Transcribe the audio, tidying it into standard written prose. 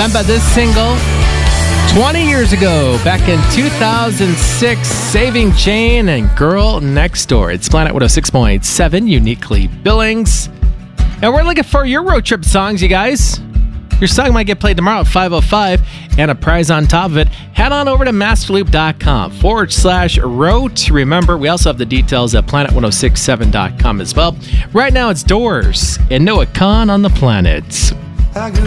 Remember this single? 20 years ago, back in 2006, Saving Jane and Girl Next Door. It's Planet 106.7, uniquely Billings. And we're looking for your road trip songs, you guys. Your song might get played tomorrow at 5:05 and a prize on top of it. Head on over to masterloop.com/road. Remember, we also have the details at planet1067.com as well. Right now, it's Doors and Noah Kahan on the Planet.